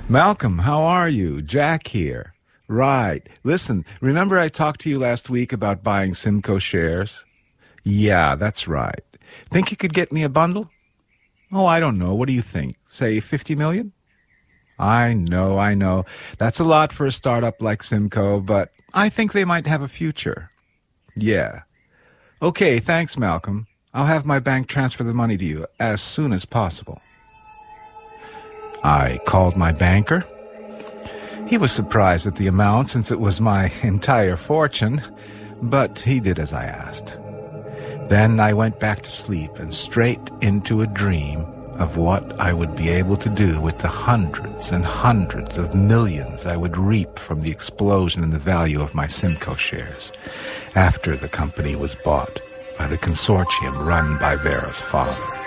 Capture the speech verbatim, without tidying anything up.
Malcolm, how are you? Jack here. Right. Listen, remember I talked to you last week about buying Simco shares? Yeah, that's right. Think you could get me a bundle? Oh, I don't know. What do you think? Say fifty million? I know, I know. That's a lot for a startup like Simco, but I think they might have a future. Yeah. Okay, thanks, Malcolm. I'll have my bank transfer the money to you as soon as possible. I called my banker. He was surprised at the amount since it was my entire fortune, but he did as I asked. Then I went back to sleep and straight into a dream of what I would be able to do with the hundreds and hundreds of millions I would reap from the explosion in the value of my Simco shares after the company was bought by the consortium run by Vera's father.